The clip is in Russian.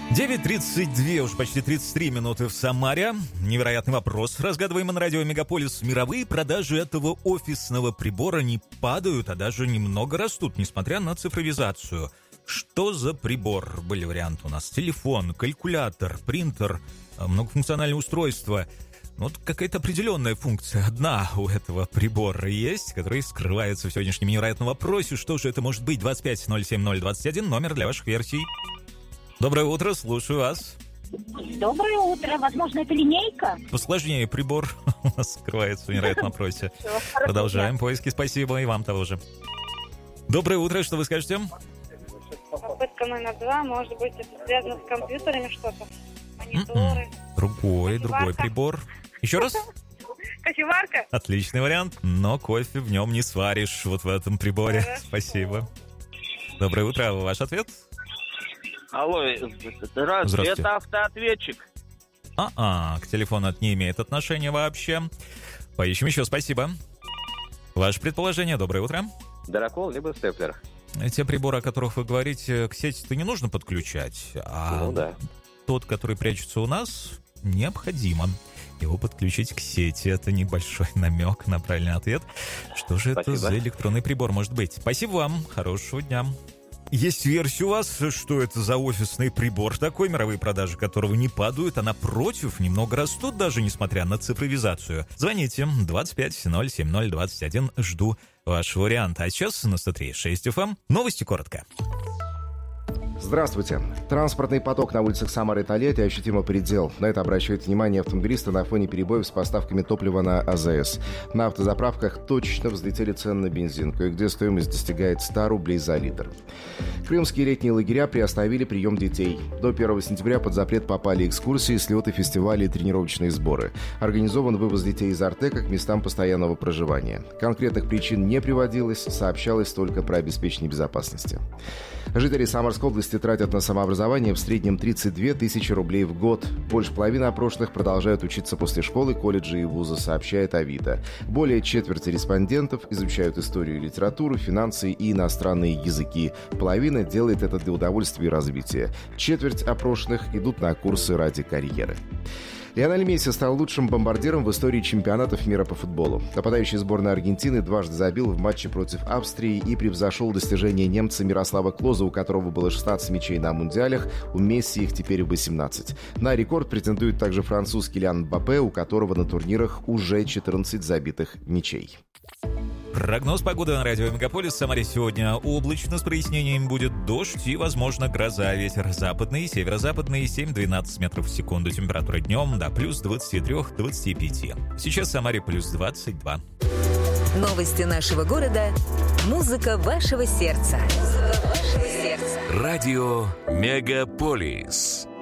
9:32, уж почти 33 минуты в Самаре. Невероятный вопрос. Разгадываем на радио Мегаполис. Мировые продажи этого офисного прибора не падают, а даже немного растут, несмотря на цифровизацию. Что за прибор? Были варианты у нас. Телефон, калькулятор, принтер, многофункциональное устройство. Вот какая-то определенная функция одна у этого прибора есть, которая скрывается в сегодняшнем невероятном вопросе. Что же это может быть? 25-07-021, номер для ваших версий. Доброе утро, слушаю вас. Доброе утро. Возможно, это линейка? Посложнее прибор у нас скрывается в невероятном вопросе. Продолжаем поиски. Спасибо, и вам того же. Доброе утро, что вы скажете? Попытка номер 2, может быть, это связано с компьютерами что-то? Мониторы? Другой прибор. Еще раз? Кофеварка? Отличный вариант, но кофе в нем не сваришь, вот в этом приборе. Хорошо. Спасибо. Доброе утро, ваш ответ? Алло, здравствуйте, это автоответчик. К телефону это не имеет отношения вообще. Поищем еще, спасибо. Ваше предположение, доброе утро. Дырокол либо степлер. Те приборы, о которых вы говорите, к сети-то не нужно подключать, а тот, который прячется у нас, необходимо его подключить к сети. Это небольшой намек на правильный ответ. Что же это за электронный прибор может быть? Спасибо вам, хорошего дня. Есть версия у вас, что это за офисный прибор такой, мировые продажи которого не падают, а напротив, немного растут даже, несмотря на цифровизацию. Звоните 25-07-021, жду ваш вариант. А сейчас на 103.6 FM. Новости коротко. Здравствуйте. Транспортный поток на улицах Самары и Тольятти ощутимо предел. На это обращают внимание автомобилисты на фоне перебоев с поставками топлива на АЗС. На автозаправках точечно взлетели цены на бензин, кое-где стоимость достигает 100 рублей за литр. Крымские летние лагеря приостановили прием детей. До 1 сентября под запрет попали экскурсии, слеты, фестивали и тренировочные сборы. Организован вывоз детей из Артека к местам постоянного проживания. Конкретных причин не приводилось, сообщалось только про обеспечение безопасности. Жители Самарской области тратят на самообразование в среднем 32 тысячи рублей в год. Больше половины опрошенных продолжают учиться после школы, колледжа и вуза, сообщает Авито. Более четверти респондентов изучают историю и литературу, финансы и иностранные языки. Половина делает это для удовольствия и развития. Четверть опрошенных идут на курсы ради карьеры. Лионель Месси стал лучшим бомбардиром в истории чемпионатов мира по футболу. Нападающий сборной Аргентины дважды забил в матче против Австрии и превзошел достижения немца Мирослава Клоза, у которого было 16 мячей на мундиалях, у Месси их теперь 18. На рекорд претендует также француз Килиан Мбаппе, у которого на турнирах уже 14 забитых мячей. Прогноз погоды на радио Мегаполис. В Самаре сегодня облачно, с прояснением будет дождь и, возможно, гроза. Ветер западный и северо-западный 7-12 метров в секунду. Температура днем до плюс 23-25. Сейчас в Самаре плюс 22. Новости нашего города. Музыка вашего сердца. Радио Мегаполис.